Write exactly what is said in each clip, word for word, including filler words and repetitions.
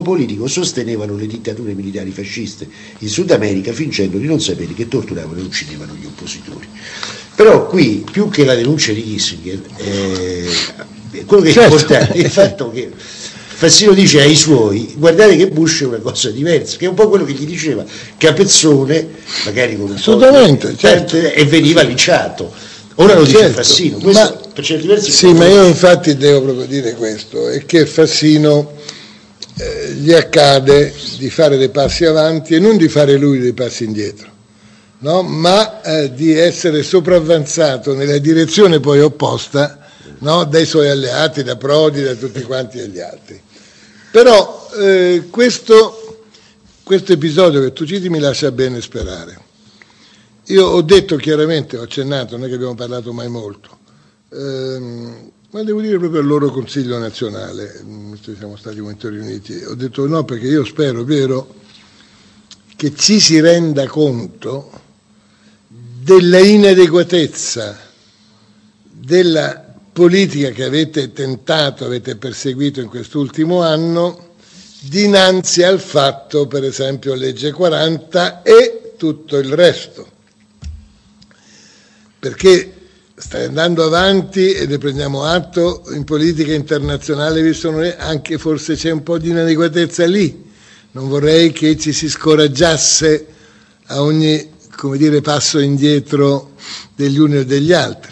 politico sostenevano le dittature militari fasciste in Sud America fingendo di non sapere che torturavano e uccidevano gli oppositori. Però qui, più che la denuncia di Kissinger, eh, quello che è certo. importante è il fatto che Fassino dice ai suoi: guardate che Bush è una cosa diversa, che è un po' quello che gli diceva Capezzone, magari con un assolutamente po' di... certo. e veniva linciato. Ora lo dice certo. Fassino. Questo, ma, per certi versi sì, ma io infatti devo proprio dire questo, è che Fassino eh, gli accade di fare dei passi avanti e non di fare lui dei passi indietro, no? Ma eh, di essere sopravvanzato nella direzione poi opposta, no? Dai suoi alleati, da Prodi, da tutti quanti e gli altri. Però eh, questo, questo episodio che tu citi mi lascia bene sperare. Io ho detto chiaramente, ho accennato, non è che abbiamo parlato mai molto, ehm, ma devo dire proprio al loro Consiglio nazionale, siamo stati molto riuniti, ho detto no perché io spero, vero, che ci si renda conto della inadeguatezza della politica che avete tentato, avete perseguito in quest'ultimo anno, dinanzi al fatto, per esempio, legge quaranta e tutto il resto. Perché stai andando avanti e ne prendiamo atto, in politica internazionale vi sono anche, forse c'è un po' di inadeguatezza lì. Non vorrei che ci si scoraggiasse a ogni, come dire, passo indietro degli uni o degli altri.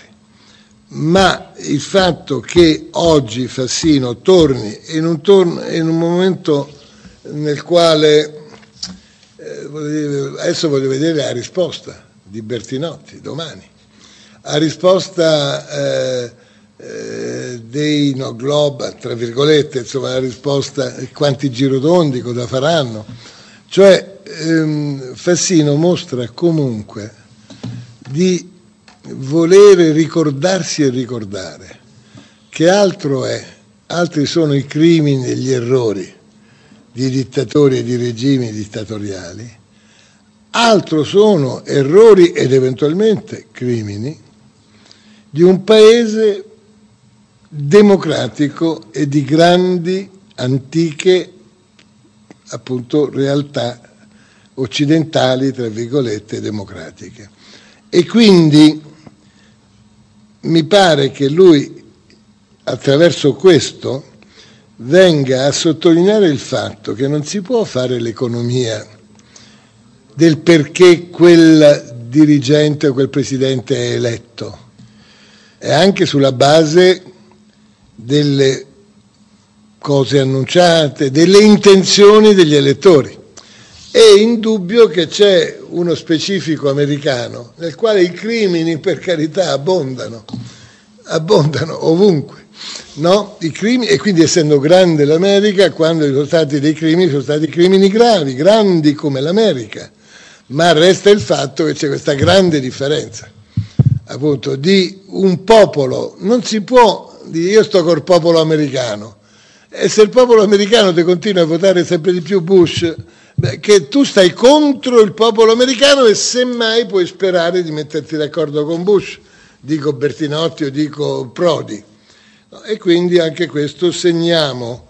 Ma il fatto che oggi Fassino torni in un, torno, in un momento nel quale eh, voglio, adesso voglio vedere la risposta di Bertinotti domani, a risposta eh, eh, dei no globe, tra virgolette, insomma la risposta, quanti girotondi, cosa faranno, cioè ehm, Fassino mostra comunque di volere ricordarsi e ricordare che altro è, altri sono i crimini e gli errori di dittatori e di regimi dittatoriali, altro sono errori ed eventualmente crimini di un paese democratico e di grandi, antiche, appunto, realtà occidentali, tra virgolette, democratiche. E quindi mi pare che lui, attraverso questo, venga a sottolineare il fatto che non si può fare l'economia del perché quel dirigente o quel presidente è eletto, è anche sulla base delle cose annunciate, delle intenzioni degli elettori. È indubbio che c'è uno specifico americano nel quale i crimini, per carità, abbondano, abbondano ovunque, no? I crimini, e quindi essendo grande l'America, quando ci sono stati dei crimini, sono stati crimini gravi, grandi come l'America, ma resta il fatto che c'è questa grande differenza, appunto, di un popolo. Non si può dire io sto col popolo americano, e se il popolo americano ti continua a votare sempre di più Bush, beh, che tu stai contro il popolo americano e semmai puoi sperare di metterti d'accordo con Bush, dico Bertinotti o dico Prodi, no? E quindi anche questo segniamo,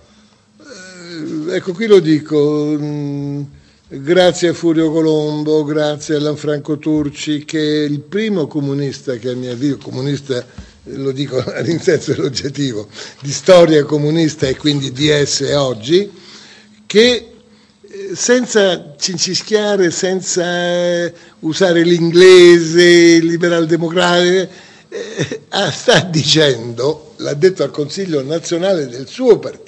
eh, ecco qui lo dico, mh, grazie a Furio Colombo, grazie a Lanfranco Turci, che è il primo comunista che a mio avviso, comunista lo dico in senso dell'oggettivo, di storia comunista e quindi di esse oggi, che senza cincischiare, senza usare l'inglese, liberal democratico, eh, sta dicendo, l'ha detto al Consiglio nazionale del suo partito,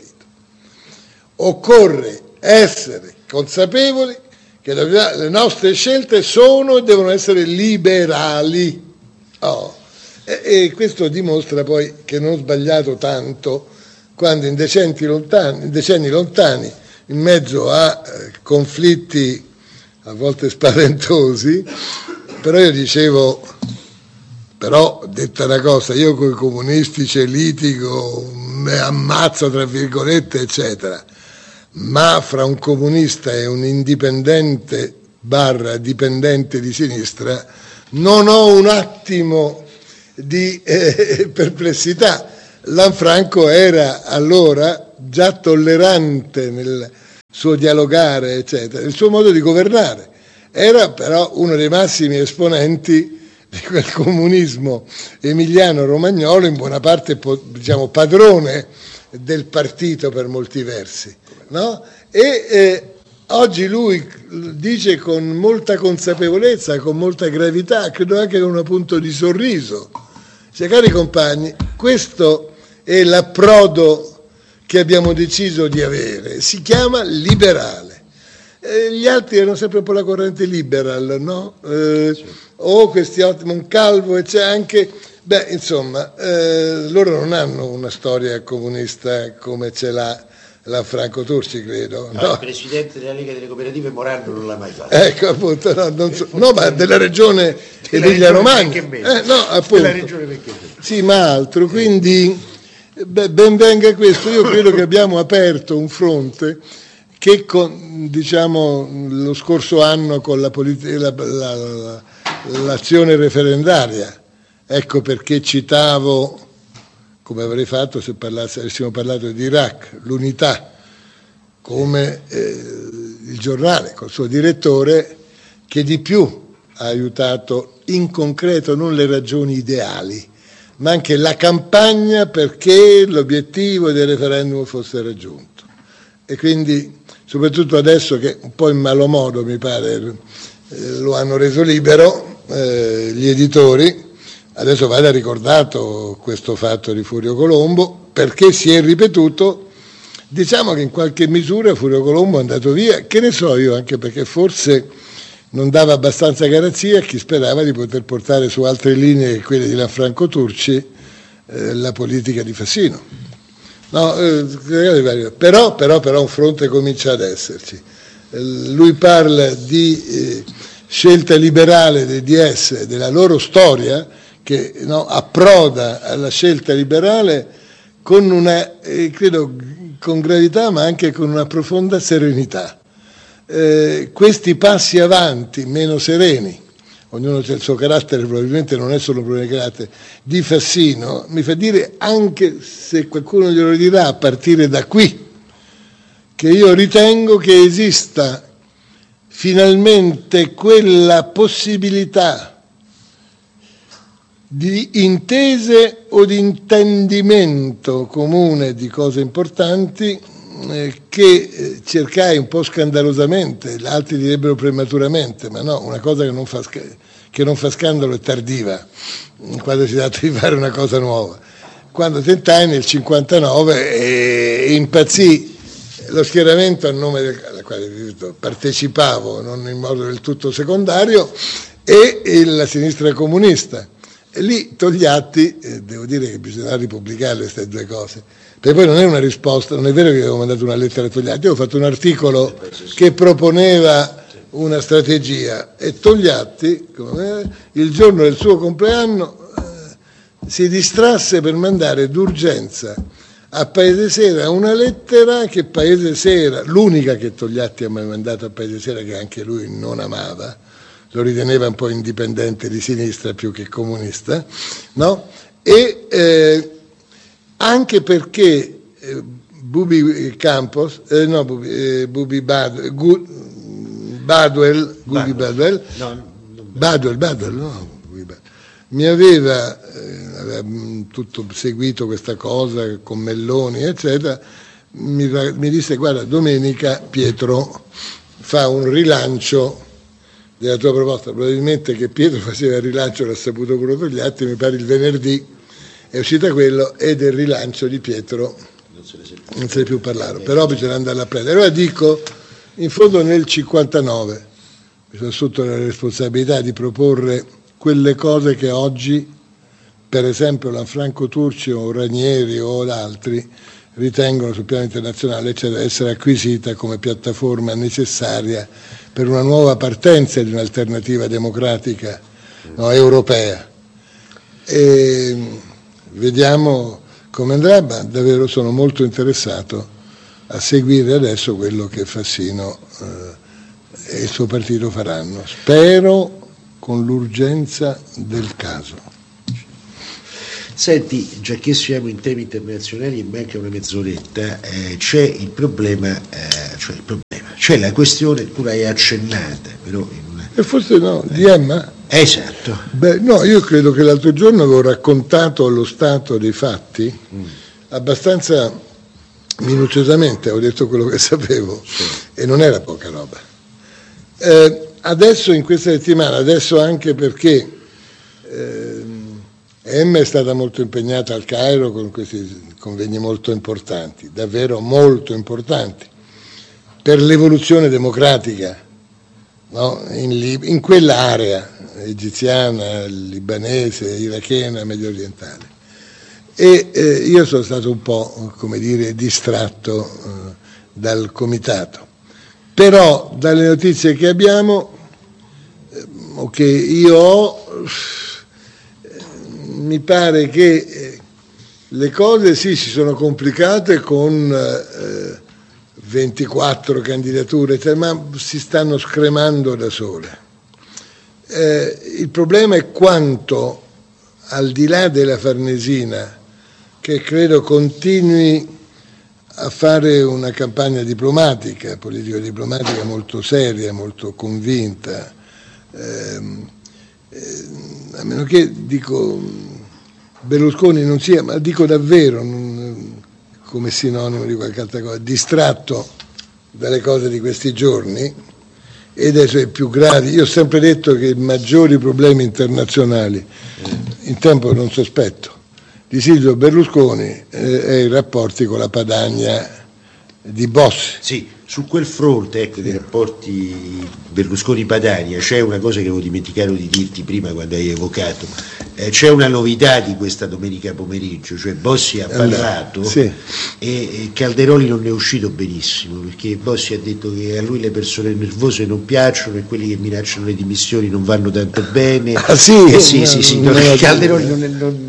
occorre essere consapevoli che le nostre scelte sono e devono essere liberali. Oh. E, e questo dimostra poi che non ho sbagliato tanto quando in decenni lontani, in decenni lontani in mezzo a eh, conflitti a volte spaventosi, però io dicevo, però detta una cosa, io con i comunisti ci litigo, me ammazzo tra virgolette eccetera, ma fra un comunista e un indipendente barra dipendente di sinistra non ho un attimo di eh, perplessità. Lanfranco era allora già tollerante nel, suo dialogare, eccetera, il suo modo di governare. Era però uno dei massimi esponenti di quel comunismo emiliano-romagnolo, in buona parte, diciamo, padrone del partito per molti versi, no? E eh, oggi lui dice con molta consapevolezza, con molta gravità, credo anche con un punto di sorriso, cioè, cari compagni, questo è l'approdo che abbiamo deciso di avere, si chiama liberale. Eh, gli altri erano sempre un po' la corrente liberal, no? Eh, sì. O questi ottimi, un Calvo, e c'è anche, beh, insomma, eh, loro non hanno una storia comunista come ce l'ha la Franco Turci, credo. No, no? Il presidente della Lega delle Cooperative Morando non l'ha mai fatto. Ecco, appunto, no, non so, no ma della regione Emilia-Romagna. Eh, no, appunto. Della regione sì, ma altro, quindi beh, ben venga questo. Io credo che abbiamo aperto un fronte che con, diciamo, lo scorso anno con la polit- la, la, la, l'azione referendaria, ecco perché citavo, come avrei fatto se parlassi, avessimo parlato di Iraq, l'Unità, come eh, il giornale col suo direttore che di più ha aiutato in concreto non le ragioni ideali, ma anche la campagna perché l'obiettivo del referendum fosse raggiunto. E quindi, soprattutto adesso che un po' in malo modo, mi pare, eh, lo hanno reso libero eh, gli editori, adesso vada ricordato questo fatto di Furio Colombo, perché si è ripetuto, diciamo che in qualche misura Furio Colombo è andato via, che ne so io, anche perché forse non dava abbastanza garanzia a chi sperava di poter portare su altre linee che quelle di Lanfranco Turci eh, la politica di Fassino. No, eh, però, però, però un fronte comincia ad esserci. Eh, lui parla di eh, scelta liberale dei D S, della loro storia, che no, approda alla scelta liberale con una, eh, credo, con gravità, ma anche con una profonda serenità. Eh, questi passi avanti meno sereni, ognuno ha il suo carattere, probabilmente non è solo un problema di carattere, di Fassino, mi fa dire, anche se qualcuno glielo dirà a partire da qui, che io ritengo che esista finalmente quella possibilità di intese o di intendimento comune di cose importanti eh, che eh, cercai un po' scandalosamente, gli altri direbbero prematuramente, ma no, una cosa che non fa, che non fa scandalo è tardiva, quando si tratta di fare una cosa nuova. Quando tentai nel cinquantanove eh, impazzì lo schieramento a nome del al quale partecipavo, non in modo del tutto secondario, e, e la sinistra comunista. E lì Togliatti, eh, devo dire che bisogna ripubblicare queste due cose, perché poi non è una risposta, non è vero che avevo mandato una lettera a Togliatti, ho fatto un articolo che proponeva una strategia e Togliatti, come, il giorno del suo compleanno, eh, si distrasse per mandare d'urgenza a Paese Sera una lettera che Paese Sera, l'unica che Togliatti ha mai mandato a Paese Sera, che anche lui non amava, lo riteneva un po' indipendente di sinistra più che comunista, no? E eh, anche perché eh, Bubi Campos, eh, no, Bubi, eh, Bubi Bad, Gu, Badwell, Bubi Badwell, no, Badwell, Badwell, no, mi aveva, eh, aveva tutto seguito questa cosa con Melloni, eccetera, mi, mi disse, guarda, domenica Pietro fa un rilancio della tua proposta, probabilmente che Pietro faceva il rilancio, l'ha saputo quello Togliatti, mi pare il venerdì è uscita quello, e del rilancio di Pietro non se ne sente più parlare, però bisogna andare a prendere. Allora dico, in fondo nel cinquantanove mi sono assunto la responsabilità di proporre quelle cose che oggi, per esempio Lanfranco Turci o Ranieri o altri, ritengono sul piano internazionale cioè essere acquisita come piattaforma necessaria per una nuova partenza di un'alternativa democratica, no, europea. E vediamo come andrà, ma davvero sono molto interessato a seguire adesso quello che Fassino eh, e il suo partito faranno. Spero con l'urgenza del caso. Senti, già che siamo in temi internazionali e manca una mezz'oretta, eh, c'è il problema, eh, cioè il problema, c'è la questione, tu l'hai accennata, però in una... E forse no, di Emma? Esatto. Beh, no, io credo che l'altro giorno avevo raccontato lo stato dei fatti mm. abbastanza minuziosamente, ho detto quello che sapevo, sì. E non era poca roba. Eh, adesso in questa settimana, adesso anche perché eh, Emma è stata molto impegnata al Cairo con questi convegni molto importanti, davvero molto importanti, per l'evoluzione democratica, no? in, Lib- in quell'area egiziana, libanese, irachena, medio orientale. E eh, io sono stato un po', come dire, distratto eh, dal comitato. Però dalle notizie che abbiamo, eh, o che io ho, mi pare che eh, le cose sì si sono complicate con eh, ventiquattro candidature, ma si stanno scremando da sole. Eh, il problema è quanto, al di là della Farnesina, che credo continui a fare una campagna diplomatica, politico-diplomatica molto seria, molto convinta, eh, eh, a meno che, dico, Berlusconi non sia, ma dico davvero, non, come sinonimo di qualche altra cosa, distratto dalle cose di questi giorni e dai suoi più gravi. Io ho sempre detto che i maggiori problemi internazionali, in tempo non sospetto, di Silvio Berlusconi eh, è i rapporti con la Padania di Bossi. Sì, su quel fronte, ecco, dei rapporti Berlusconi-Padania c'è una cosa che avevo dimenticato di dirti prima quando hai evocato, eh, c'è una novità di questa domenica pomeriggio, cioè Bossi ha parlato allora, sì. e, e Calderoli non ne è uscito benissimo, perché Bossi ha detto che a lui le persone nervose non piacciono e quelli che minacciano le dimissioni non vanno tanto bene. Ah sì? Eh, sì, no, sì, sì, non non, Calderoli non è... Non,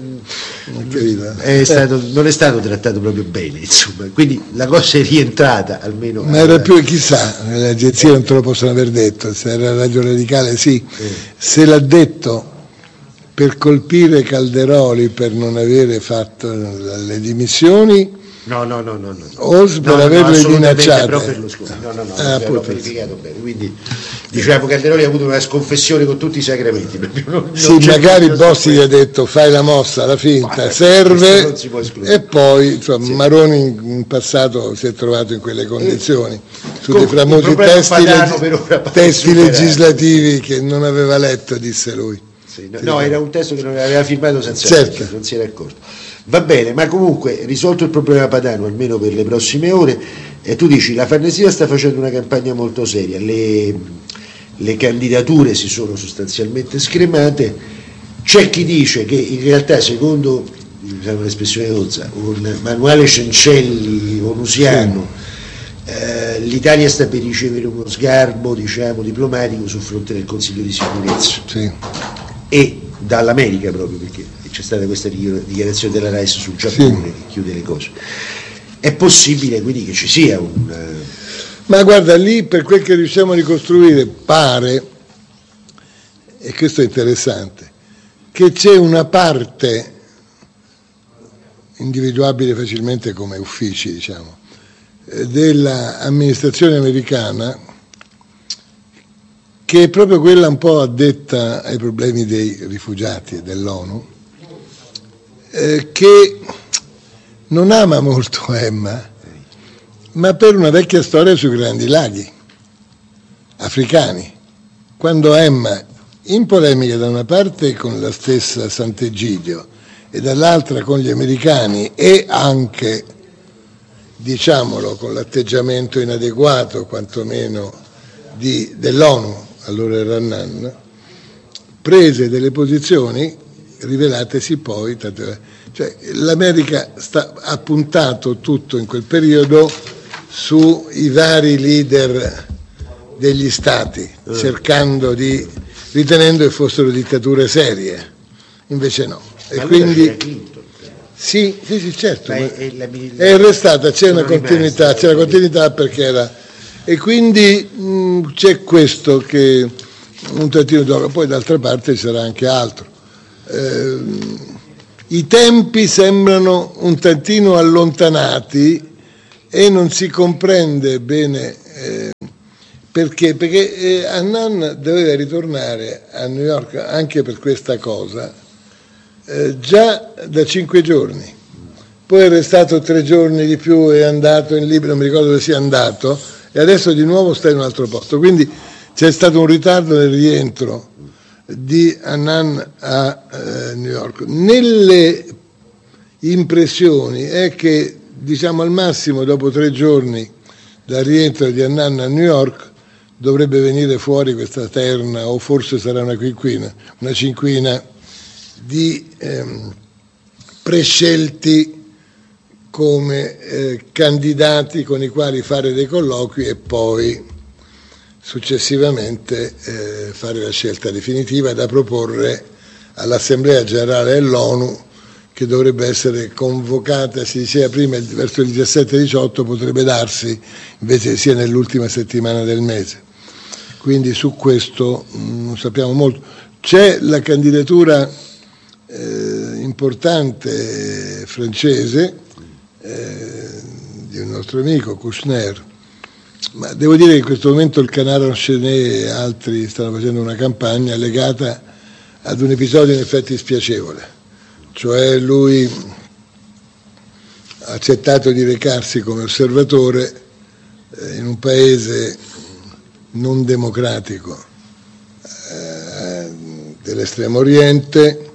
È stato, non è stato trattato proprio bene, insomma, quindi la cosa è rientrata almeno. Ma era più, chissà, le agenzie non te lo possono aver detto, se era Radio Radicale sì, eh. Se l'ha detto per colpire Calderoli per non avere fatto le dimissioni. No, no, no, no, no. O per no, averle no, minacciate. No, no, no, ah, l'ho verificato bene. Quindi diciamo che Calderoli ha avuto una sconfessione con tutti i sacramenti. Non, sì, non magari Bossi gli ha detto fai la mossa, la finta, ma, serve, e poi insomma, sì. Maroni in passato si è trovato in quelle condizioni, eh, su dei famosi testi, leg- testi legislativi che non aveva letto, disse lui. Sì, no, no, era un testo che non aveva firmato senza certo. Non si era accorto. Va bene, ma comunque risolto il problema padano, almeno per le prossime ore, e tu dici la Farnesina sta facendo una campagna molto seria, le, le candidature si sono sostanzialmente scremate, c'è chi dice che in realtà secondo, diciamo l'espressione rozza, un manuale Cencelli onusiano, sì. eh, l'Italia sta per ricevere uno sgarbo, diciamo, diplomatico sul fronte del Consiglio di sicurezza. Sì. E dall'America proprio, perché c'è stata questa dichiarazione della Rice sul Giappone, sì, che chiude le cose. È possibile quindi che ci sia un... Ma guarda, lì per quel che riusciamo a ricostruire pare, e questo è interessante, che c'è una parte individuabile facilmente come uffici, diciamo, dell'amministrazione americana che è proprio quella un po' addetta ai problemi dei rifugiati e dell'ONU, eh, che non ama molto Emma, ma per una vecchia storia sui grandi laghi africani. Quando Emma, in polemica da una parte con la stessa Sant'Egidio e dall'altra con gli americani e anche, diciamolo, con l'atteggiamento inadeguato quantomeno di, dell'ONU, allora era Annan, prese delle posizioni rivelatesi poi, cioè l'America sta, ha puntato tutto in quel periodo sui vari leader degli stati, eh. cercando di, ritenendo che fossero dittature serie, invece no. E ma quindi sì, sì, sì, certo, ma è, è, è restata, c'è una continuità, c'è la continuità perché era, e quindi mh, c'è questo che un trattino d'oro, poi d'altra parte ci sarà anche altro. Eh, i tempi sembrano un tantino allontanati e non si comprende bene eh, perché, perché eh, Annan doveva ritornare a New York anche per questa cosa eh, già da cinque giorni, poi è restato tre giorni di più, è andato in Libano, non mi ricordo dove sia andato, e adesso di nuovo sta in un altro posto, quindi c'è stato un ritardo nel rientro di Annan a eh, New York. Nelle impressioni è che, diciamo, al massimo dopo tre giorni dal rientro di Annan a New York dovrebbe venire fuori questa terna, o forse sarà una quinquina, una cinquina di ehm, prescelti come eh, candidati con i quali fare dei colloqui e poi successivamente eh, fare la scelta definitiva da proporre all'Assemblea Generale dell'ONU, che dovrebbe essere convocata, si diceva prima, verso il diciassette diciotto, potrebbe darsi invece sia nell'ultima settimana del mese. Quindi su questo mh, non sappiamo molto. C'è la candidatura eh, importante francese eh, di un nostro amico, Kouchner, ma devo dire che in questo momento il Canard Enchaîné e altri stanno facendo una campagna legata ad un episodio in effetti spiacevole, cioè lui ha accettato di recarsi come osservatore eh, in un paese non democratico eh, dell'estremo oriente,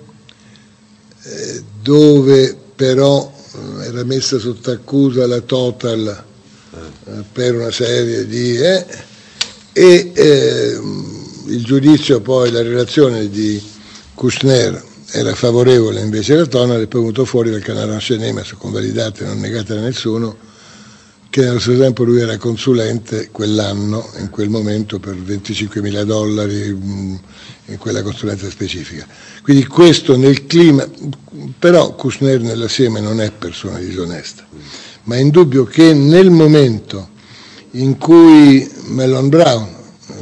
eh, dove però eh, era messa sotto accusa la Total eh, per una serie di eh, e eh, il giudizio, poi la relazione di Kouchner era favorevole invece alla Total, e poi è venuto fuori dal Canard Enchaîné, ma sono convalidate, non negate da nessuno, che nello stesso tempo lui era consulente quell'anno, in quel momento, per venticinquemila dollari mh, in quella consulenza specifica. Quindi questo nel clima, però Kouchner nell'assieme non è persona disonesta, ma è indubbio che nel momento in cui Mellon Brown,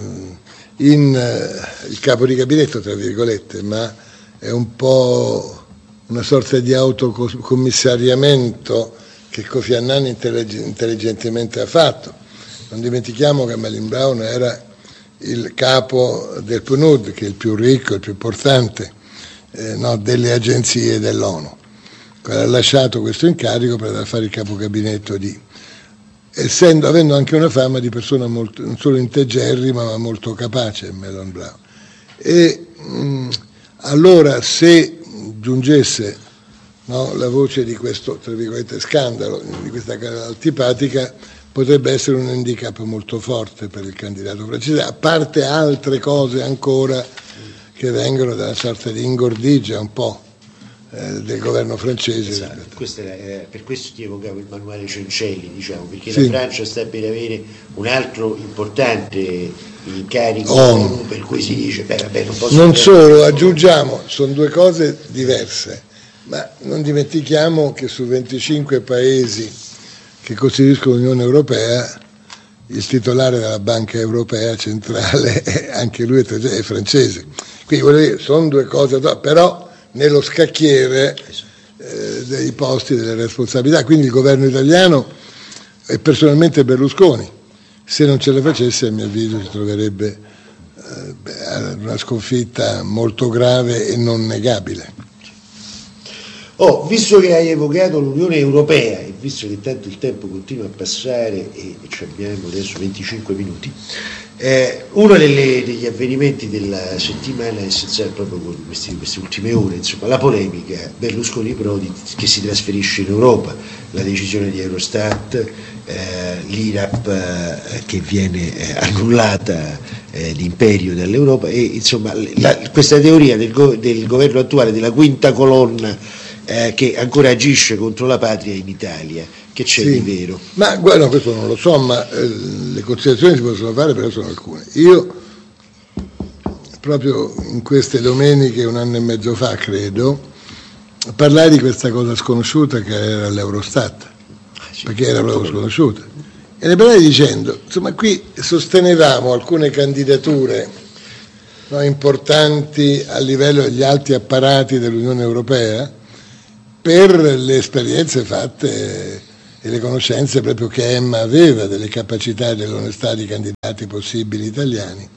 in eh, il capo di gabinetto tra virgolette, ma è un po' una sorta di autocommissariamento che Kofi Annan intelligentemente ha fatto. Non dimentichiamo che Mellon Brown era il capo del P N U D, che è il più ricco, il più importante eh, no, delle agenzie dell'ONU. Ha lasciato questo incarico per andare a fare il capo gabinetto di, essendo, avendo anche una fama di persona molto, non solo integerrima ma molto capace, Mellon Brown. E mh, allora se giungesse no, la voce di questo, tra virgolette, scandalo, di questa antipatica, potrebbe essere un handicap molto forte per il candidato francese, a parte altre cose ancora che vengono da una sorta di ingordigia un po' eh, del governo francese. Esatto. Questo era, eh, per questo ti evocavo il manuale Cencelli, diciamo, perché sì. La Francia sta per avere un altro importante incarico, oh. per cui si dice, beh, vabbè, non posso... Non solo, aggiungiamo, sono due cose diverse, ma non dimentichiamo che su venticinque paesi che costituiscono l'Unione Europea, il titolare della Banca Europea Centrale, anche lui è francese. Quindi voglio dire, sono due cose, però nello scacchiere eh, dei posti, delle responsabilità. Quindi il governo italiano e personalmente Berlusconi, se non ce la facesse, a mio avviso si troverebbe eh, una sconfitta molto grave e non negabile. Oh, visto che hai evocato l'Unione Europea e visto che tanto il tempo continua a passare e ci abbiamo adesso venticinque minuti, eh, uno delle, degli avvenimenti della settimana è essenziale proprio con questi, queste ultime ore, insomma, la polemica Berlusconi-Prodi che si trasferisce in Europa, la decisione di Eurostat, eh, l'I R A P eh, che viene eh, annullata eh, d'imperio dall'Europa e insomma la, questa teoria del, go, del governo attuale della quinta colonna Eh, che ancora agisce contro la patria in Italia, che c'è sì, di vero? Ma guarda, questo non lo so, ma eh, le considerazioni si possono fare, però sono alcune. Io proprio in queste domeniche, un anno e mezzo fa credo, parlai di questa cosa sconosciuta che era l'Eurostat, ah, sì, perché era proprio sconosciuta, e ne parlai dicendo, insomma, qui sostenevamo alcune candidature no, importanti a livello degli alti apparati dell'Unione Europea, per le esperienze fatte e le conoscenze proprio che Emma aveva delle capacità e dell'onestà di candidati possibili italiani.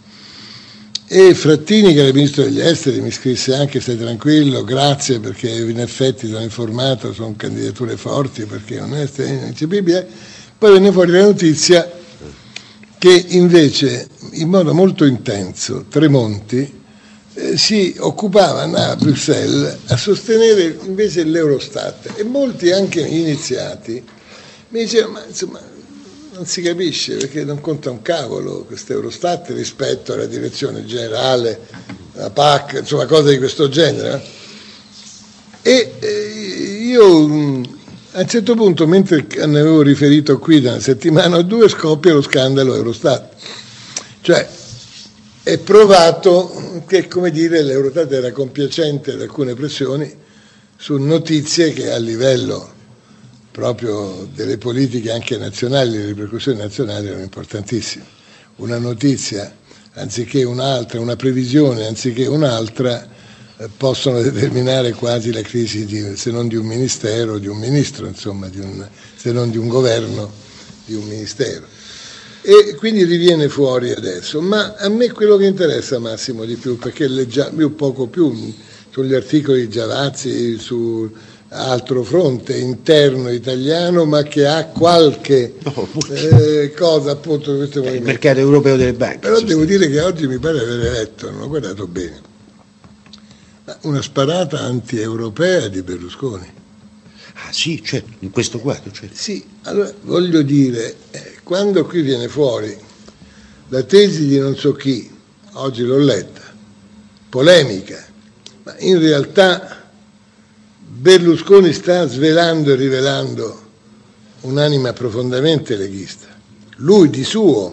E Frattini, che era ministro degli esteri, mi scrisse anche: stai tranquillo, grazie, perché in effetti sono informato, sono candidature forti, perché oneste, ineccepibili. Poi venne fuori la notizia che invece, in modo molto intenso, Tremonti eh, si occupava a Bruxelles a sostenere invece l'Eurostat, e molti anche iniziati mi dicevano: ma insomma non si capisce, perché non conta un cavolo questo Eurostat rispetto alla direzione generale, la P A C, insomma cose di questo genere. E eh, io a un certo punto, mentre ne avevo riferito qui da una settimana o due, scoppia lo scandalo Eurostat. Cioè è provato che, come dire, l'Eurostat era compiacente ad alcune pressioni su notizie che a livello proprio delle politiche anche nazionali, le ripercussioni nazionali erano importantissime. Una notizia anziché un'altra, una previsione anziché un'altra, eh, possono determinare quasi la crisi di, se non di un ministero, di un ministro, insomma, di un, se non di un governo, di un ministero. E quindi riviene fuori adesso. Ma a me quello che interessa, Massimo, di più, perché leggiamo un poco più sugli articoli di Giavazzi, su altro fronte interno italiano, ma che ha qualche no, eh, cosa appunto questo il mercato europeo delle banche. Però devo dire che oggi mi pare di aver letto, non ho guardato bene, ma una sparata anti-europea di Berlusconi. Ah sì, certo, in questo quadro. Certo. Sì, allora voglio dire, eh, quando qui viene fuori la tesi di non so chi, oggi l'ho letta, polemica, ma in realtà Berlusconi sta svelando e rivelando un'anima profondamente leghista, lui di suo,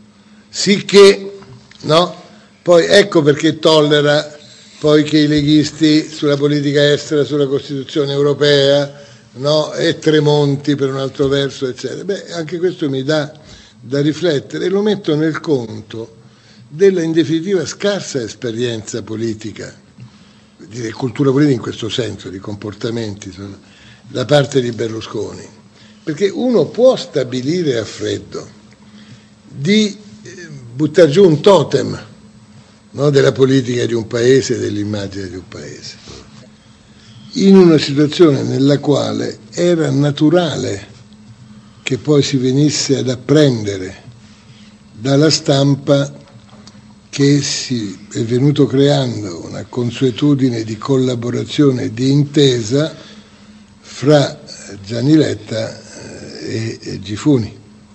sicché, no? Poi ecco perché tollera poi che i leghisti sulla politica estera, sulla Costituzione europea, no? E Tremonti per un altro verso, eccetera. Beh, anche questo mi dà da riflettere e lo metto nel conto della in definitiva scarsa esperienza politica, di cultura politica in questo senso, di comportamenti da parte di Berlusconi, perché uno può stabilire a freddo di buttare giù un totem, no, della politica di un paese, dell'immagine di un paese, in una situazione nella quale era naturale che poi si venisse ad apprendere dalla stampa che si è venuto creando una consuetudine di collaborazione e di intesa fra Gianni Letta e, e Gifuni.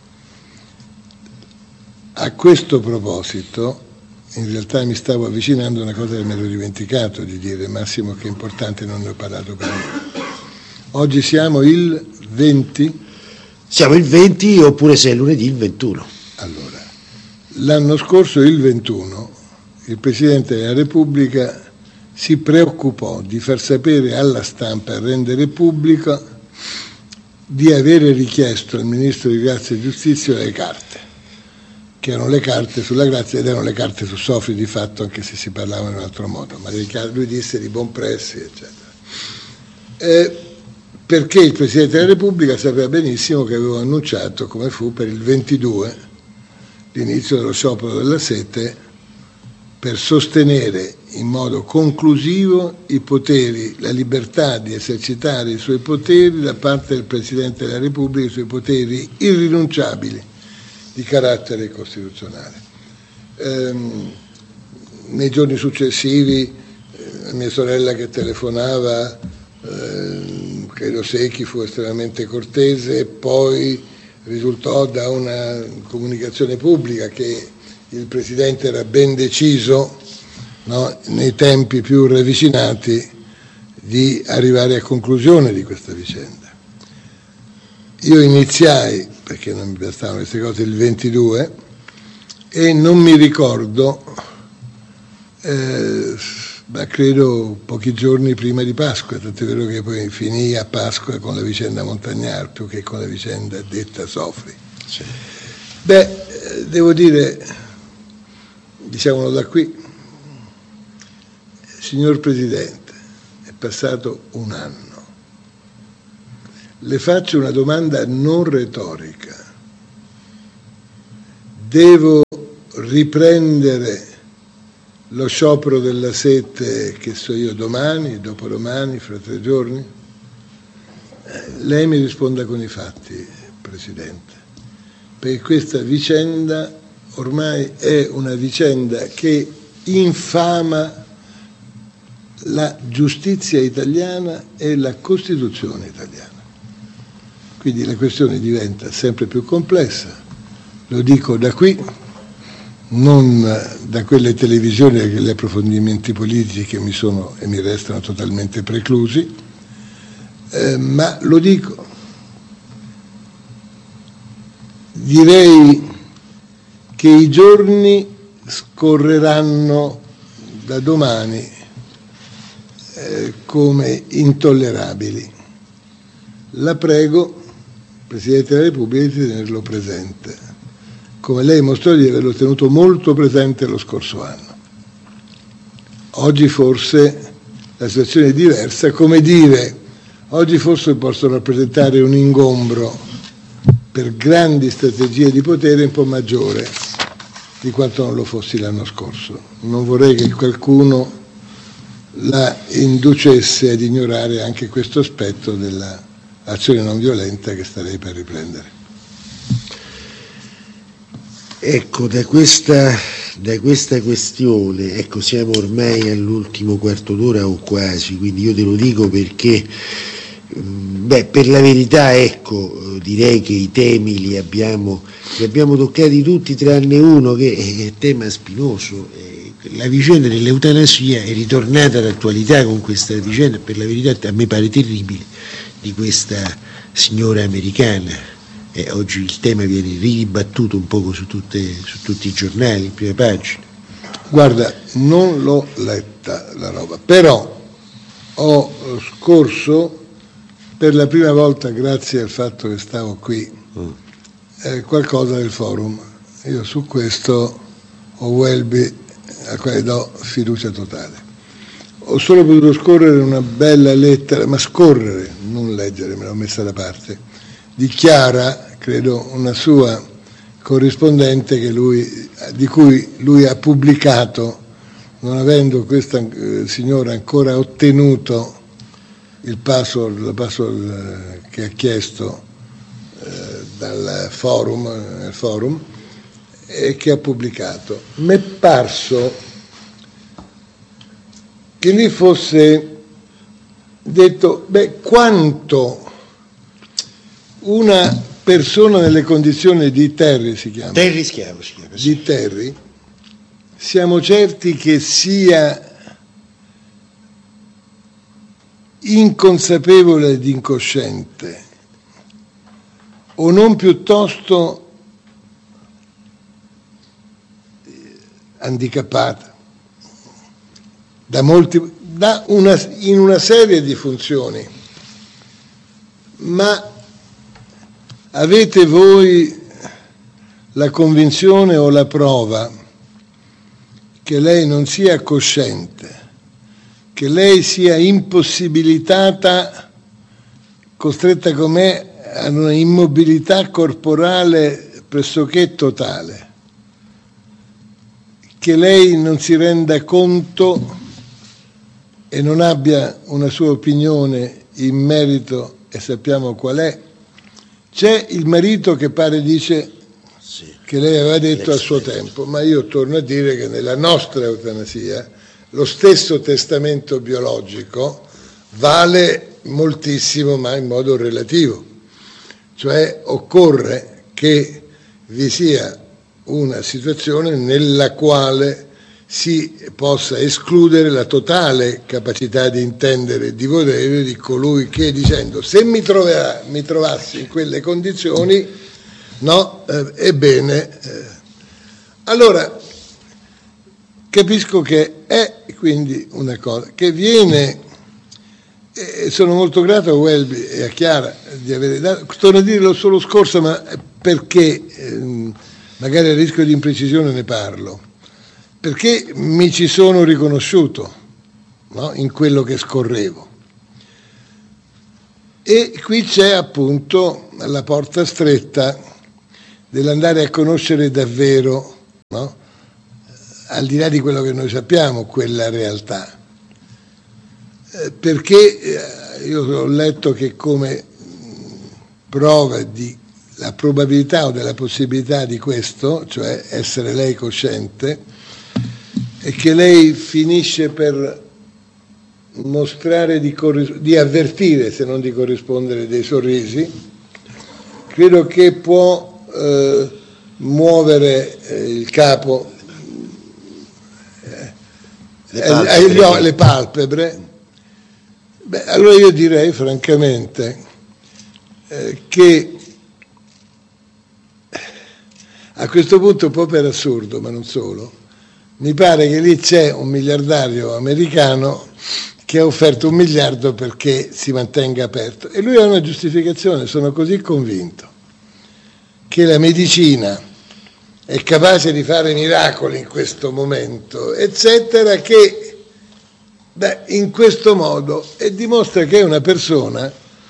A questo proposito, in realtà mi stavo avvicinando a una cosa che mi ero dimenticato di dire, Massimo, che è importante, non ne ho parlato prima. Oggi siamo il venti? Siamo il venti, oppure se è lunedì il ventuno. Allora, l'anno scorso, il ventuno, il Presidente della Repubblica si preoccupò di far sapere alla stampa e rendere pubblico di avere richiesto al Ministro di Grazia e Giustizia le carte, che erano le carte sulla grazia ed erano le carte su Sofri di fatto, anche se si parlava in un altro modo, ma lui disse di buon prezzi, eccetera. Eh, perché il Presidente della Repubblica sapeva benissimo che avevo annunciato, come fu per il ventidue, l'inizio dello sciopero della sete, per sostenere in modo conclusivo i poteri, la libertà di esercitare i suoi poteri da parte del Presidente della Repubblica, i suoi poteri irrinunciabili di carattere costituzionale. Ehm, nei giorni successivi eh, mia sorella che telefonava, eh, credo Secchi, fu estremamente cortese, e poi risultò da una comunicazione pubblica che il Presidente era ben deciso, no, nei tempi più ravvicinati, di arrivare a conclusione di questa vicenda. Io iniziai, perché non mi bastavano queste cose, il ventidue, e non mi ricordo, eh, ma credo pochi giorni prima di Pasqua, tant'è vero che poi finì a Pasqua con la vicenda Montagnard più che con la vicenda detta Sofri. Sì. Beh, devo dire, diciamolo da qui, signor Presidente, è passato un anno, le faccio una domanda non retorica. Devo riprendere lo sciopero della sete, che so io, domani, dopodomani, fra tre giorni? Lei mi risponda con i fatti, Presidente, perché questa vicenda ormai è una vicenda che infama la giustizia italiana e la Costituzione italiana. Quindi la questione diventa sempre più complessa, lo dico da qui, non da quelle televisioni che gli approfondimenti politici che mi sono e mi restano totalmente preclusi, eh, ma lo dico. Direi che i giorni scorreranno da domani eh, come intollerabili. La prego, Presidente della Repubblica, di tenerlo presente, come lei mostrò di averlo tenuto molto presente lo scorso anno. Oggi forse la situazione è diversa, come dire, oggi forse posso rappresentare un ingombro per grandi strategie di potere un po' maggiore di quanto non lo fossi l'anno scorso. Non vorrei che qualcuno la inducesse ad ignorare anche questo aspetto dell'azione non violenta che starei per riprendere. Ecco, da questa, da questa questione, ecco, siamo ormai all'ultimo quarto d'ora o quasi, quindi io te lo dico perché, beh, per la verità, ecco, direi che i temi li abbiamo, li abbiamo toccati tutti tranne uno che è tema spinoso. La vicenda dell'eutanasia è ritornata d'attualità con questa vicenda, per la verità a me pare terribile, di questa signora americana. E oggi il tema viene ribattuto un poco su, tutte, su tutti i giornali, in prima pagina. Guarda, non l'ho letta la roba, però ho scorso per la prima volta, grazie al fatto che stavo qui, mm. eh, qualcosa del forum. Io su questo ho Welby, a quale do fiducia totale. Ho solo potuto scorrere una bella lettera, ma scorrere, non leggere, me l'ho messa da parte, di Chiara, credo una sua corrispondente che lui, di cui lui ha pubblicato, non avendo questa eh, signora ancora ottenuto il password, la password eh, che ha chiesto eh, dal forum, nel forum, e che ha pubblicato. Mi è parso che lì fosse detto, beh, quanto una persona nelle condizioni di Terry, si chiama, Terry Schiavo si chiama, sì. Di Terry, siamo certi che sia inconsapevole ed incosciente, o non piuttosto handicappata da molti, da una, in una serie di funzioni. Ma avete voi la convinzione o la prova che lei non sia cosciente, che lei sia impossibilitata, costretta com'è a una immobilità corporale pressoché totale, che lei non si renda conto e non abbia una sua opinione in merito, e sappiamo qual è? C'è il marito che pare dice sì, che lei aveva detto a suo tempo, ma io torno a dire che nella nostra eutanasia lo stesso testamento biologico vale moltissimo, ma in modo relativo. Cioè occorre che vi sia una situazione nella quale si possa escludere la totale capacità di intendere e di volere di colui che, dicendo, se mi, troverà, mi trovassi in quelle condizioni, no, eh, ebbene, eh. Allora capisco che è quindi una cosa che viene, e sono molto grato a Welby e a Chiara di avere dato, torno a dirlo solo scorso, ma perché eh, magari a rischio di imprecisione ne parlo, perché mi ci sono riconosciuto, no, in quello che scorrevo. E qui c'è appunto la porta stretta dell'andare a conoscere davvero, no? Al di là di quello che noi sappiamo, quella realtà. Eh, perché eh, io ho letto che come prova di la probabilità o della possibilità di questo, cioè essere lei cosciente, è che lei finisce per mostrare di, corris- di avvertire, se non di corrispondere, dei sorrisi. Credo che può eh, muovere eh, il capo, eh, le palpebre, eh, le palpebre. Beh, allora io direi francamente eh, che a questo punto, un po' per assurdo, ma non solo, mi pare che lì c'è un miliardario americano che ha offerto un miliardo perché si mantenga aperto. E lui ha una giustificazione, sono così convinto che la medicina è capace di fare miracoli in questo momento, eccetera, che beh, in questo modo, e dimostra che è una persona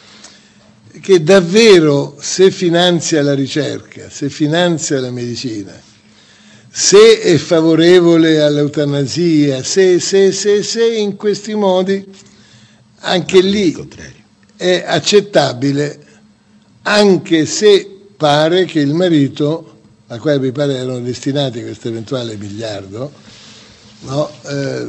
che davvero, se finanzia la ricerca, se finanzia la medicina, se è favorevole all'eutanasia, se, se, se, se in questi modi, anche lì è accettabile, anche se pare che il marito, a quale mi pare erano destinati questo eventuale miliardo, no, eh,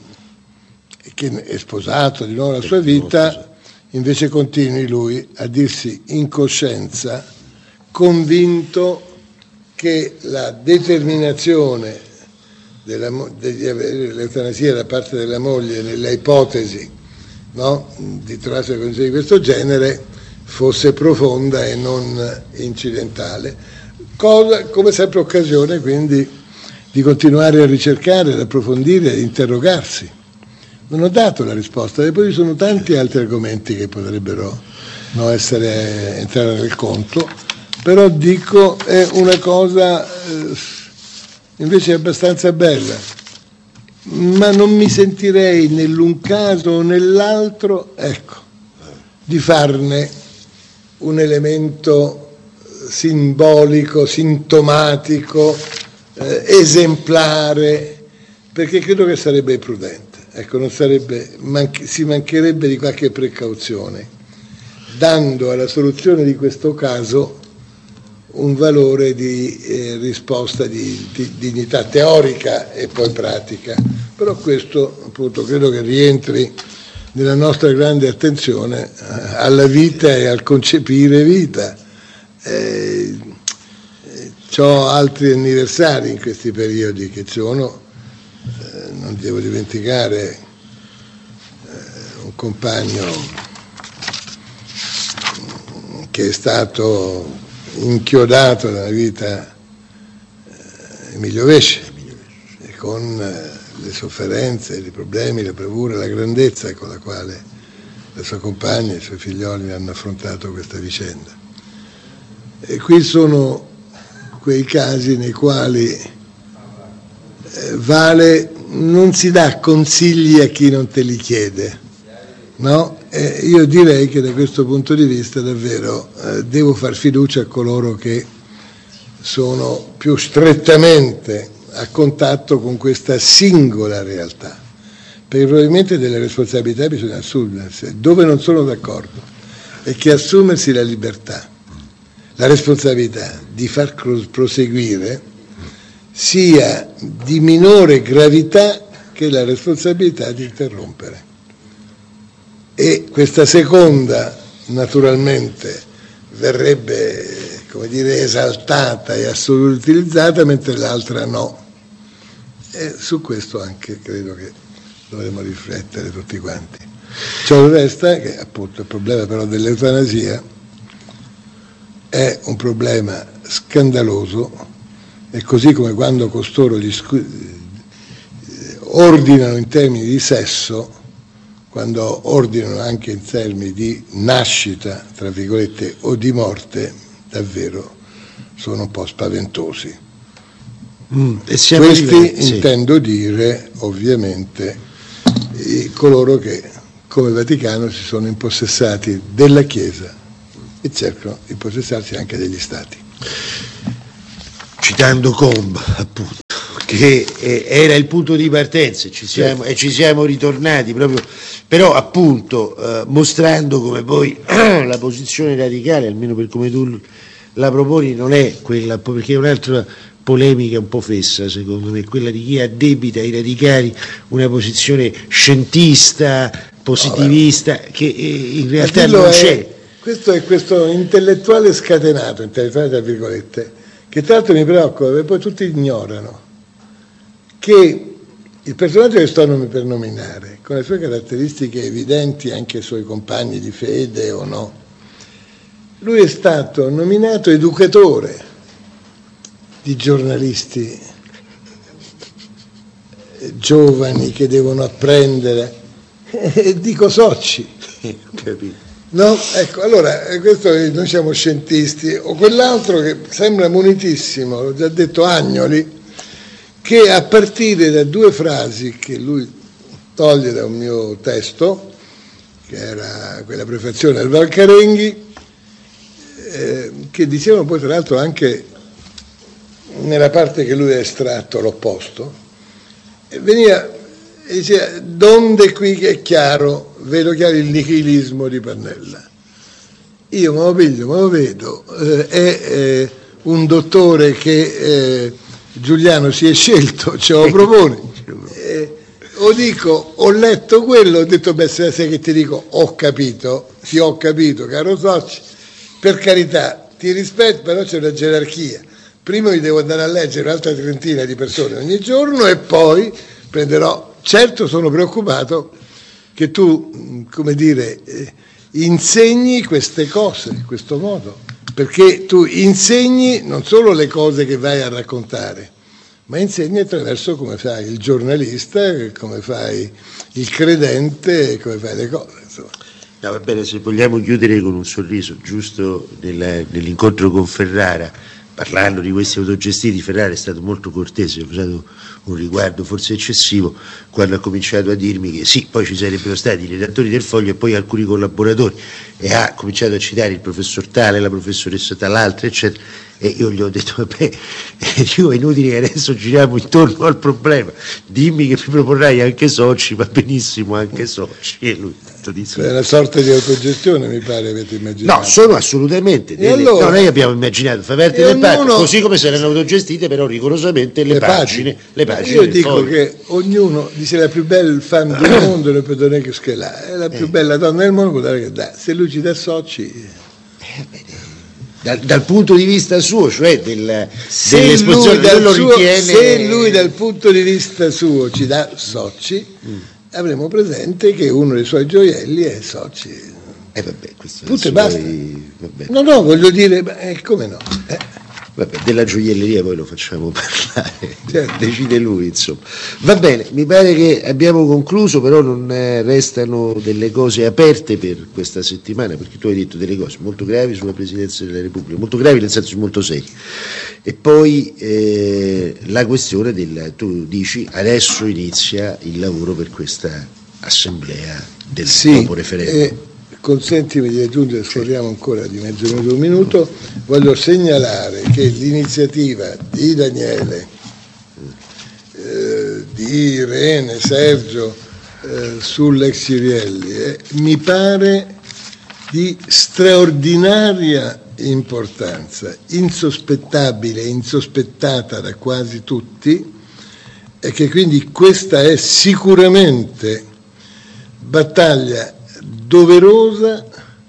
che è sposato di nuovo la sua vita, invece continui lui a dirsi in coscienza, convinto che la determinazione della, di avere l'eutanasia da parte della moglie nella ipotesi, no, di trovarsi in condizioni di questo genere fosse profonda e non incidentale. Cosa, come sempre, occasione quindi di continuare a ricercare, ad approfondire, ad interrogarsi. Non ho dato la risposta, e poi ci sono tanti altri argomenti che potrebbero non essere entrare nel conto, però dico è una cosa eh, invece abbastanza bella, ma non mi sentirei nell'un caso o nell'altro, ecco, di farne un elemento simbolico, sintomatico, eh, esemplare, perché credo che sarebbe prudente. Ecco, non sarebbe, manch- si mancherebbe di qualche precauzione, dando alla soluzione di questo caso un valore di eh, risposta di, di dignità teorica e poi pratica. Però questo appunto credo che rientri nella nostra grande attenzione alla vita e al concepire vita. Eh, c'ho altri anniversari in questi periodi che sono, eh, non devo dimenticare eh, un compagno che è stato inchiodato nella vita, eh, Emilio Vesce, e con eh, le sofferenze, i problemi, le bravure, la grandezza con la quale la sua compagna e i suoi figlioli hanno affrontato questa vicenda. E qui sono quei casi nei quali eh, vale, non si dà consigli a chi non te li chiede, no? Eh, io direi che da questo punto di vista davvero eh, devo far fiducia a coloro che sono più strettamente a contatto con questa singola realtà, perché probabilmente delle responsabilità bisogna assumersi, dove non sono d'accordo, è che assumersi la libertà, la responsabilità di far proseguire sia di minore gravità che la responsabilità di interrompere. E questa seconda naturalmente verrebbe, come dire, esaltata e assolutilizzata, mentre l'altra no. E su questo anche credo che dovremmo riflettere tutti quanti. Ciò resta che appunto il problema però dell'eutanasia è un problema scandaloso, e così come quando costoro gli scu- ordinano in termini di sesso, quando ordinano anche in termini di nascita, tra virgolette, o di morte, davvero sono un po' spaventosi. Mm, e Questi livelli, sì. intendo dire, ovviamente, coloro che come Vaticano si sono impossessati della Chiesa e cercano di impossessarsi anche degli Stati. Citando Combes, appunto, che era il punto di partenza, ci siamo, sì. E ci siamo ritornati proprio, però appunto eh, mostrando come poi la posizione radicale, almeno per come tu la proponi, non è quella, perché è un'altra polemica un po' fessa secondo me, quella di chi addebita ai radicali una posizione scientista, positivista, no, che in realtà non c'è. È, questo è questo intellettuale scatenato, intellettuale tra virgolette, che tra l'altro mi preoccupa, perché poi tutti ignorano che il personaggio che sto per nominare, con le sue caratteristiche evidenti, anche ai suoi compagni di fede o no, lui è stato nominato educatore di giornalisti giovani che devono apprendere, e dico soci. No? Ecco, allora, questo noi siamo scientisti, o quell'altro che sembra munitissimo, l'ho già detto, Agnoli, che a partire da due frasi che lui toglie da un mio testo, che era quella prefazione al Valcarenghi, eh, che dicevano poi tra l'altro anche nella parte che lui ha estratto l'opposto, e veniva e diceva: donde qui che è chiaro, vedo chiaro il nichilismo di Pannella. Io me lo piglio, me lo vedo, eh, è eh, un dottore che eh, Giuliano si è scelto, ce lo propone, eh, o dico, ho letto quello, ho detto, beh, sai che ti dico, ho capito, sì, ho capito, caro Soci, per carità, ti rispetto, però c'è una gerarchia. Prima mi devo andare a leggere un'altra trentina di persone ogni giorno e poi prenderò. Certo, sono preoccupato che tu, come dire, eh, insegni queste cose in questo modo, perché tu insegni non solo le cose che vai a raccontare, ma insegni attraverso come fai il giornalista, come fai il credente, come fai le cose, insomma. No, va bene, se vogliamo chiudere con un sorriso, giusto nella, nell'incontro con Ferrara, parlando di questi autogestiti, Ferrara è stato molto cortese, ha usato un riguardo forse eccessivo quando ha cominciato a dirmi che sì, poi ci sarebbero stati i redattori del Foglio e poi alcuni collaboratori, e ha cominciato a citare il professor tale, la professoressa tal'altra, eccetera, e io gli ho detto, vabbè, io è inutile che adesso giriamo intorno al problema, dimmi che mi proporrai anche soci, va benissimo anche soci, e lui di sì. È una sorta di autogestione, mi pare, avete immaginato. No, sono assolutamente delle, allora, no, noi abbiamo immaginato, fa parte del parte, così come saranno autogestite però rigorosamente le, le pagine, pagine le pagine io dico foglio. Che ognuno dice la più bella femme del mondo non può dare che schela, è la più eh. bella donna del mondo può dare che dà, se lui ci dà soci eh, dal, dal punto di vista suo, cioè del, se dell'esposizione, lui, dal lo suo, ritiene... se lui dal punto di vista suo ci dà soci, mm. avremo presente che uno dei suoi gioielli è soci. Eh vabbè, questo Punto e basta. Vabbè. No, no, voglio dire, eh, come no? Eh. Vabbè, della gioielleria poi lo facciamo parlare, certo. Decide lui, insomma. Va bene, mi pare che abbiamo concluso, però non eh, restano delle cose aperte per questa settimana, perché tu hai detto delle cose molto gravi sulla Presidenza della Repubblica, molto gravi nel senso molto serie. E poi eh, la questione del, tu dici, adesso inizia il lavoro per questa assemblea del sì, dopo referendum. Eh, consentimi di aggiungere, scorriamo ancora di mezzo minuto un minuto, voglio segnalare che l'iniziativa di Daniele, eh, di Irene, Sergio eh, sull'ex Cirielli eh, mi pare di straordinaria importanza, insospettabile, insospettata da quasi tutti, e che quindi questa è sicuramente battaglia doverosa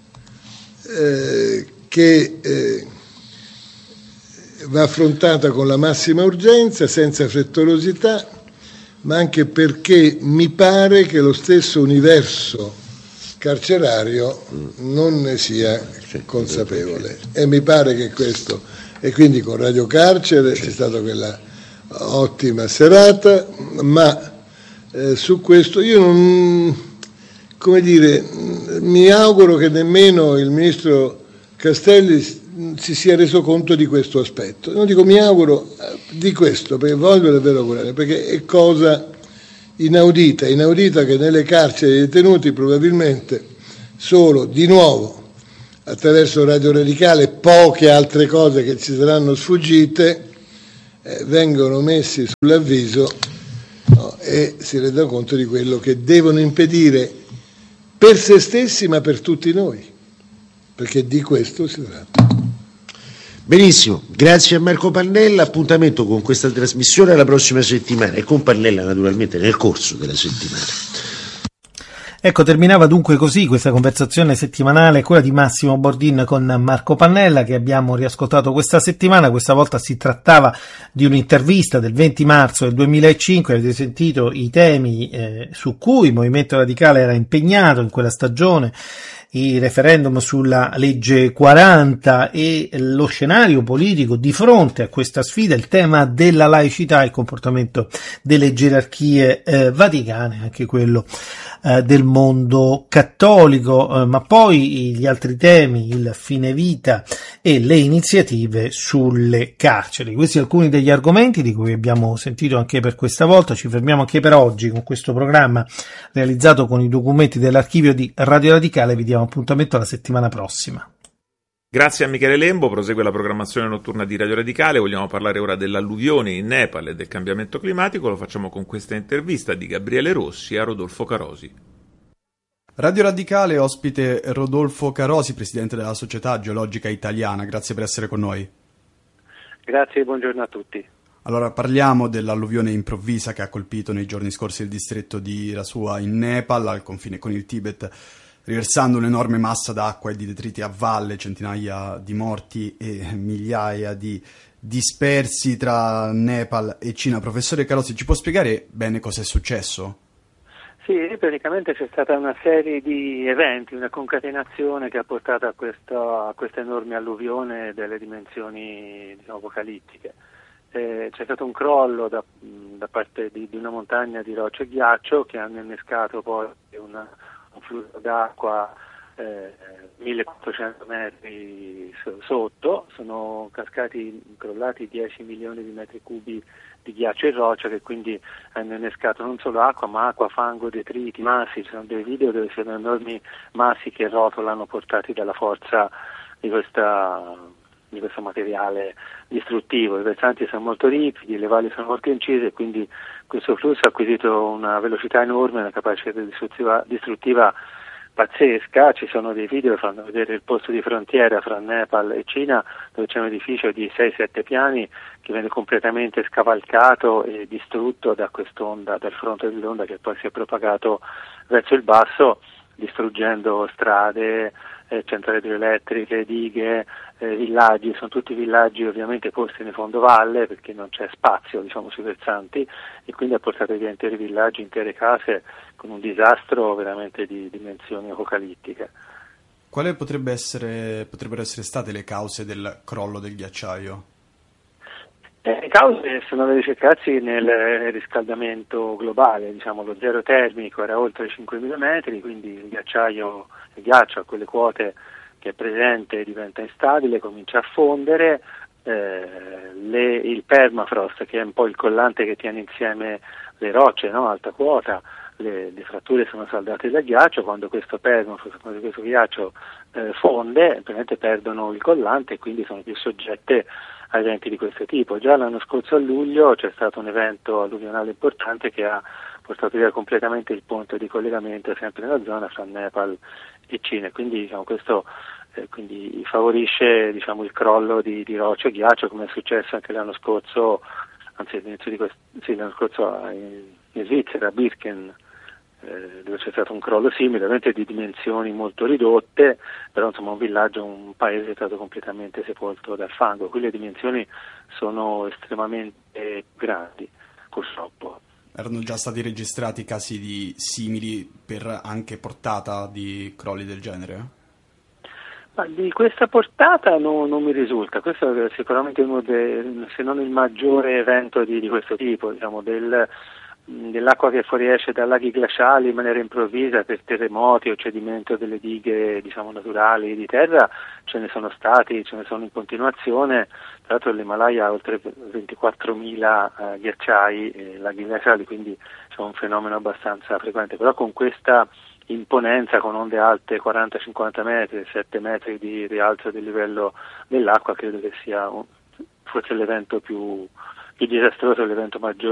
eh, che eh, va affrontata con la massima urgenza, senza frettolosità, ma anche perché mi pare che lo stesso universo carcerario non ne sia consapevole, e mi pare che questo, e quindi con Radio Carcere c'è stata quella ottima serata, ma eh, su questo io non, come dire, mi auguro che nemmeno il ministro Castelli si sia reso conto di questo aspetto. Non dico mi auguro di questo, perché voglio davvero augurare, perché è cosa inaudita, inaudita che nelle carceri dei detenuti probabilmente solo di nuovo attraverso Radio Radicale e poche altre cose che ci saranno sfuggite eh, vengono messi sull'avviso, no, e si renda conto di quello che devono impedire per se stessi ma per tutti noi, perché di questo si tratta. Benissimo, grazie a Marco Pannella, appuntamento con questa trasmissione la prossima settimana e con Pannella naturalmente nel corso della settimana. Ecco, terminava dunque così questa conversazione settimanale, quella di Massimo Bordin con Marco Pannella, che abbiamo riascoltato questa settimana. Questa volta si trattava di un'intervista del venti marzo del duemilacinque, avete sentito i temi eh, su cui il Movimento Radicale era impegnato in quella stagione, il referendum sulla legge quaranta e lo scenario politico di fronte a questa sfida, il tema della laicità, il comportamento delle gerarchie eh, vaticane, anche quello eh, del mondo cattolico, eh, ma poi gli altri temi, il fine vita e le iniziative sulle carceri. Questi alcuni degli argomenti di cui abbiamo sentito anche per questa volta. Ci fermiamo anche per oggi con questo programma realizzato con i documenti dell'archivio di Radio Radicale. Vi diamo appuntamento alla settimana prossima. Grazie a Michele Lembo, prosegue la programmazione notturna di Radio Radicale. Vogliamo parlare ora dell'alluvione in Nepal e del cambiamento climatico. Lo facciamo con questa intervista di Gabriele Rossi a Rodolfo Carosi. Radio Radicale ospite Rodolfo Carosi, presidente della Società Geologica Italiana. Grazie per essere con noi. Grazie e buongiorno a tutti. Allora, parliamo dell'alluvione improvvisa che ha colpito nei giorni scorsi il distretto di Rasua in Nepal, al confine con il Tibet, riversando un'enorme massa d'acqua e di detriti a valle, centinaia di morti e migliaia di dispersi tra Nepal e Cina. Professore Carosi, ci può spiegare bene cosa è successo? Sì, praticamente c'è stata una serie di eventi, una concatenazione che ha portato a questa, a questa enorme alluvione delle dimensioni, diciamo, apocalittiche. Eh, c'è stato un crollo da, da parte di, di una montagna di rocce e ghiaccio che hanno innescato poi una, un flusso d'acqua eh, millequattrocento metri sotto, sono cascati, crollati dieci milioni di metri cubi di ghiaccio e roccia, che quindi hanno innescato non solo acqua ma acqua, fango, detriti, massi. Ci sono dei video dove ci sono enormi massi che rotolano portati dalla forza di questa di questo materiale distruttivo. I versanti sono molto ripidi, le valli sono molto incise, quindi questo flusso ha acquisito una velocità enorme, una capacità distruttiva, distruttiva pazzesca. Ci sono dei video che fanno vedere il posto di frontiera fra Nepal e Cina, dove c'è un edificio di sei sette piani che viene completamente scavalcato e distrutto da quest'onda, dal fronte dell'onda, che poi si è propagato verso il basso, distruggendo strade, eh, centrali idroelettriche, dighe, eh, villaggi. Sono tutti villaggi ovviamente posti nei fondovalle perché non c'è spazio, diciamo, sui versanti, e quindi ha portato via interi villaggi, intere case, con un disastro veramente di dimensioni apocalittiche. Quali potrebbe essere, potrebbero essere state le cause del crollo del ghiacciaio? Eh, le cause sono da ricercarsi nel riscaldamento globale, diciamo lo zero termico era oltre cinquemila metri, quindi il ghiacciaio, il ghiaccio a quelle quote che è presente diventa instabile, comincia a fondere, eh, le, il permafrost, che è un po' il collante che tiene insieme le rocce, no? Alta quota, le, le fratture sono saldate dal ghiaccio. Quando questo permafrost, quando questo ghiaccio eh, fonde, ovviamente perdono il collante e quindi sono più soggette a eventi di questo tipo. Già l'anno scorso a luglio c'è stato un evento alluvionale importante che ha portato via completamente il ponte di collegamento sempre nella zona fra Nepal e Cina, quindi diciamo, questo eh, quindi favorisce, diciamo, il crollo di, di rocce e ghiaccio, come è successo anche l'anno scorso, anzi all'inizio di questo, sì, l'anno scorso in, in Svizzera, a Birken, eh, dove c'è stato un crollo simile, ovviamente di dimensioni molto ridotte, però insomma un villaggio, un paese è stato completamente sepolto dal fango. Qui le dimensioni sono estremamente grandi, purtroppo. Erano già stati registrati casi di simili per anche portata di crolli del genere? Ma di questa portata no, non mi risulta. Questo è sicuramente uno dei, se non il maggiore evento di, di questo tipo, diciamo, del, dell'acqua che fuoriesce dai laghi glaciali in maniera improvvisa per terremoti o cedimento delle dighe, diciamo, naturali di terra, ce ne sono stati, ce ne sono in continuazione. Tra l'altro l'Himalaya ha oltre ventiquattromila eh, ghiacciai e laghi glaciali, quindi c'è un fenomeno abbastanza frequente, però con questa imponenza, con onde alte quaranta cinquanta metri, sette metri di rialzo del livello dell'acqua, credo che sia un, forse l'evento più, più disastroso, l'evento maggiore